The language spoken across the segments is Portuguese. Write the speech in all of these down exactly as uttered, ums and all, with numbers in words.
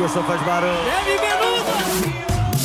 gostou, faz barulho. Guilherme Benuto!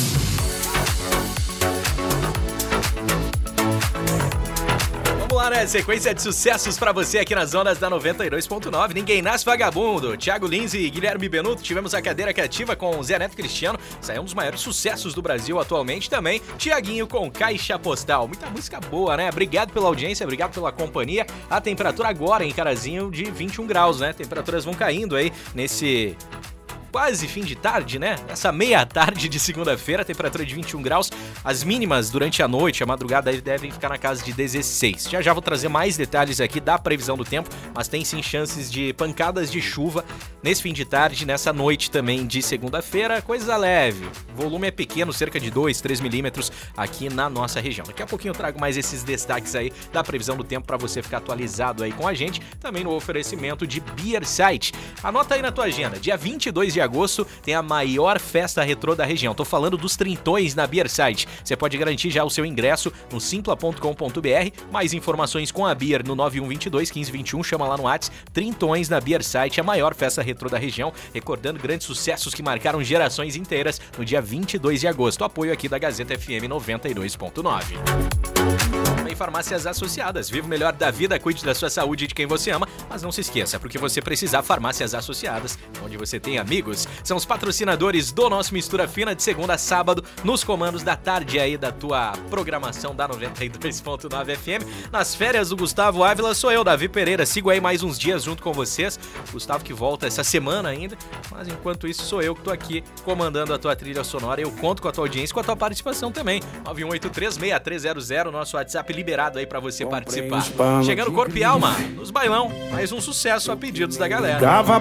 Vamos lá, né? Sequência de sucessos pra você aqui nas ondas da noventa e dois ponto nove. Ninguém Nasce Vagabundo. Thiago Lins e Guilherme Benuto. Tivemos a cadeira cativa com Zé Neto Cristiano. Isso aí é um dos maiores sucessos do Brasil atualmente também. Tiaguinho com Caixa Postal. Muita música boa, né? Obrigado pela audiência, obrigado pela companhia. A temperatura agora em Carazinho de vinte e um graus, né? Temperaturas vão caindo aí nesse... quase fim de tarde, né? Essa meia tarde de segunda-feira, temperatura de vinte e um graus. As mínimas durante a noite, a madrugada, devem ficar na casa de dezesseis. Já já vou trazer mais detalhes aqui da previsão do tempo, mas tem sim chances de pancadas de chuva nesse fim de tarde, nessa noite também de segunda-feira. Coisa leve. O volume é pequeno, cerca de dois, três milímetros aqui na nossa região. Daqui a pouquinho eu trago mais esses destaques aí da previsão do tempo para você ficar atualizado aí com a gente. Também no oferecimento de Beer Site. Anota aí na tua agenda, dia vinte e dois de agosto tem a maior festa retrô da região. Tô falando dos trintões na Beer Site. Você pode garantir já o seu ingresso no simpla ponto com ponto br. Mais informações com a Beer no nove um dois dois, um cinco dois um. Chama lá no WhatsApp. Trintões na Beer Site, a maior festa retrô da região, recordando grandes sucessos que marcaram gerações inteiras no dia vinte e dois de agosto. Apoio aqui da Gazeta F M noventa e dois ponto nove. Também farmácias associadas. Viva o melhor da vida, cuide da sua saúde e de quem você ama, mas não se esqueça, porque você precisar, farmácias associadas, onde você tem amigos, são os patrocinadores do nosso Mistura Fina de segunda a sábado, nos comandos da tarde aí da tua programação da noventa e dois ponto nove F M. Nas férias do Gustavo Ávila, sou eu, Davi Pereira. Sigo aí mais uns dias junto com vocês. Gustavo que volta essa semana ainda, mas enquanto isso sou eu que tô aqui comandando a tua trilha sonora. Eu conto com a tua audiência, com a tua participação também. nove um oito três, seis três zero zero, nosso WhatsApp liberado aí pra você participar. Chegando Corpo e Alma, nos bailão, mais um sucesso a pedidos da galera.